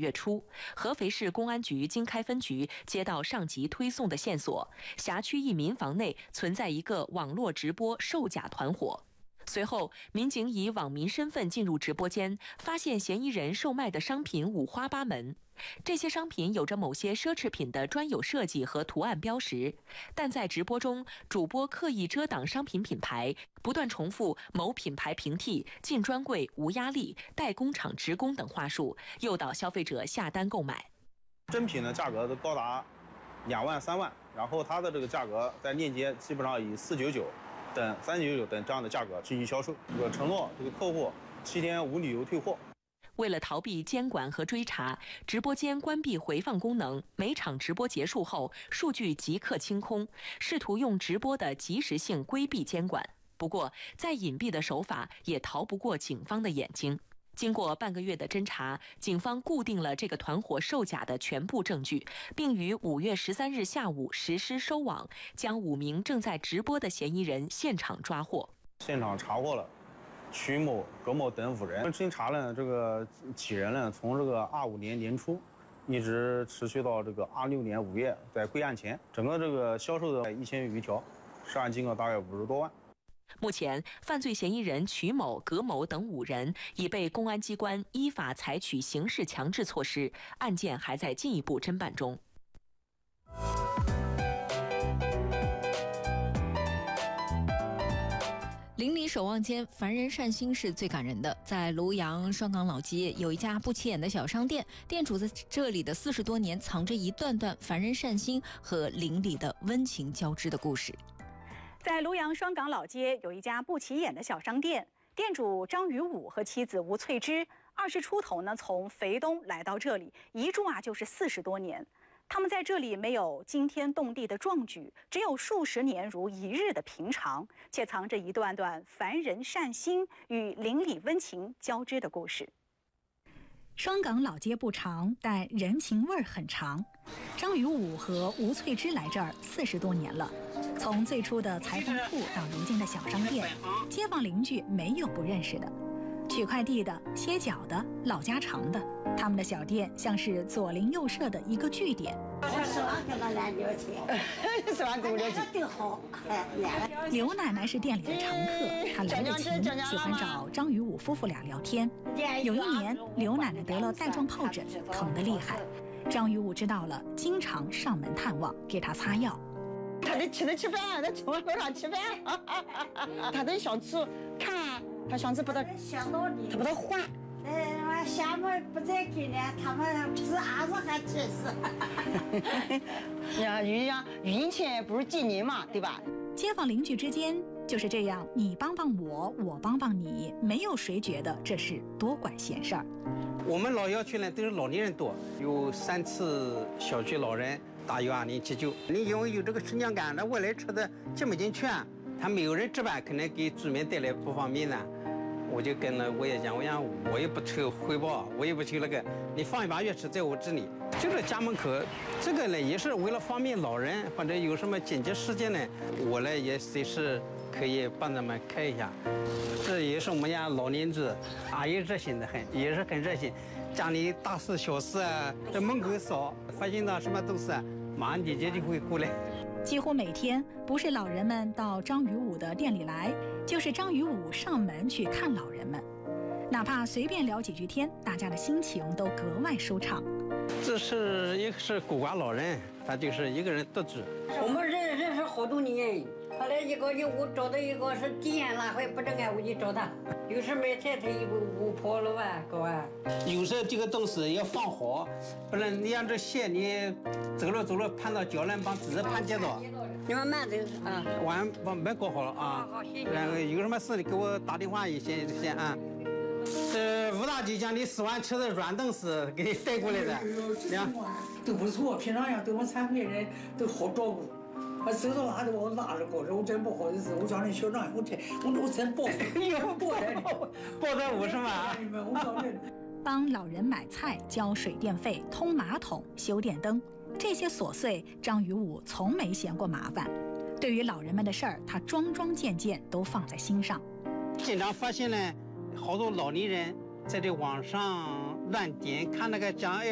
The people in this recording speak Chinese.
月初，合肥市公安局经开分局接到上级推送的线索，辖区一民房内存在一个网络直播售假团伙。随后，民警以网民身份进入直播间，发现嫌疑人售卖的商品五花八门。这些商品有着某些奢侈品的专有设计和图案标识，但在直播中，主播刻意遮挡商品品牌，不断重复某品牌平替、进专柜、无压力、代工厂直供等话术，诱导消费者下单购买。 真品的价格都高达2万、3万，然后它的这个价格在链接基本上以499等399等这样的价格进行销售，这个承诺这个客户7天无理由退货。 为了逃避监管和追查，直播间关闭回放功能，每场直播结束后，数据即刻清空，试图用直播的及时性规避监管。不过，再隐蔽的手法也逃不过警方的眼睛。经过半个月的侦查，警方固定了这个团伙售假的全部证据，并于5月13日下午实施收网，将5名正在直播的嫌疑人现场抓获。 现场查获了曲某、葛某等5人。经查呢，这个几人呢，从这个25年年初一直持续到这个26年5月，在归案前，整个这个销售的1000余条，涉案金额大概50多万。 目前，犯罪嫌疑人曲某、葛某等5人已被公安机关依法采取刑事强制措施，案件还在进一步侦办中。 邻里守望间，凡人善心是最感人的。在庐阳双港老街有一家不起眼的小商店，店主在这里的40多年，藏着一段段凡人善心和邻里的温情交织的故事。 在庐阳双港老街有一家不起眼的小商店，店主张于武和妻子吴翠芝20出头呢，从肥东来到这里，一住就是40多年。他们在这里没有惊天动地的壮举，只有数十年如一日的平常，且藏着一段段凡人善心与邻里温情交织的故事。双港老街不长，但人情味儿很长。张于武和吴翠芝来这儿40多年了。从最初的裁缝铺到如今的小商店，街坊邻居没有不认识的。取快递的、歇脚的、老家常的，他们的小店像是左邻右舍的一个据点。刘奶奶是店里的常客，她来得勤，喜欢找张于武夫妇俩聊天。有一年，刘奶奶得了带状疱疹，疼得厉害。张于武知道了，经常上门探望，给她擦药。 他得吃饭，他从楼上吃饭，他得想吃看，他想吃不得，他不得换。 我项目不再给了，他们是儿子还真是。 呀，运钱不如济人嘛，对吧？ 街坊邻居之间就是这样，你帮帮我，我帮帮你，没有谁觉得这是多管闲事儿。 我们老小区呢都是老年人多，有3次小区老人打12079，你因为有这个生姜干，那外来车子进不进去啊？他没有人值班，可能给居民带来不方便呢。我就跟了我也讲，我想我也不求回报，我也不求那个，你放一把钥匙在我这里，就是家门口。这个呢也是为了方便老人，或者有什么紧急事件呢，我呢也随时可以帮他们开一下。这也是我们家老年子阿姨热心的很，也是很热心。家里大事小事啊，这门口扫，发现到什么东西啊，马上姐姐就会过来。 几乎每天，不是老人们到张于武的店里来，就是张于武上门去看老人们。哪怕随便聊几句天，大家的心情都格外舒畅。 这是一个是孤寡老人，他就是一个人独居。 我们认识好多年，后来一个我找到一个是急眼了，还不正爱我就找他。有时买菜他也不跑了吧，搞啊。 有时候这个东西要放好，不然你让这线你走了攀到脚了，把纸攀跌倒。 你们慢点啊。 完没搞好了啊。 好，谢谢。 然后有什么事你给我打电话先啊。吴大姐讲你4万吃的软凳子给你带过来的， 都不错，平常呀对我们残废人都好照顾。我走到哪都把我拉着高着，我真不好意思。我讲那校长，我真抱在50万。 帮老人买菜、交水电费、通马桶、修电灯，这些琐碎，张于武从没嫌过麻烦。对于老人们的事儿，他桩桩件件都放在心上。 经常发现呢，好多老年人在这网上乱点看那个讲